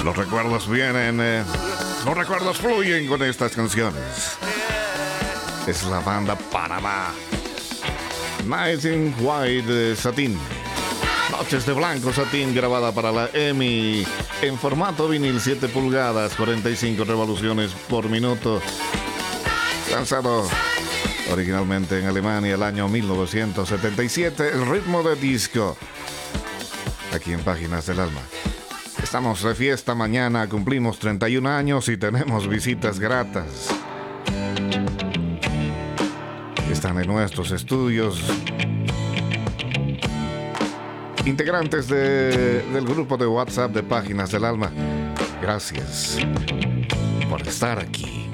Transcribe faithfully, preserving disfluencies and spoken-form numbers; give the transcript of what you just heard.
Los recuerdos vienen, eh, los recuerdos fluyen con estas canciones. Es la banda Panamá. Nights in White Satin. Noches de blanco satín, grabada para la EMI en formato vinil siete pulgadas, cuarenta y cinco revoluciones por minuto. Lanzado originalmente en Alemania el año mil novecientos setenta y siete, el ritmo de disco. Aquí en Páginas del Alma. Estamos de fiesta mañana, cumplimos treinta y un años y tenemos visitas gratas. Están en nuestros estudios integrantes de, del grupo de WhatsApp de Páginas del Alma. Gracias por estar aquí.